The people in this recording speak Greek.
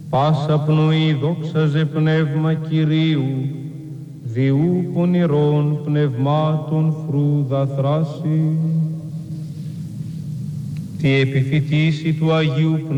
πάσα πνοή δόξαζε πνεύμα Κυρίου, διού πονηρών πνευμάτων φρούδα θράση. Τη επιφυτίση του Αγίου Πνεύματος